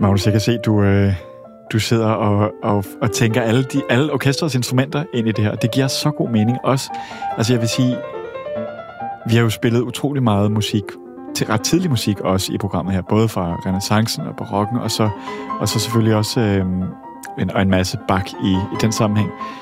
Magnus, jeg kan se, du sidder og tænker alle orkestrets instrumenter ind i det her. Det giver så god mening også. Altså jeg vil sige, vi har jo spillet utrolig meget musik, til ret tidlig musik også i programmet her, både fra renæssancen og barokken, og så selvfølgelig også en masse Bach i den sammenhæng.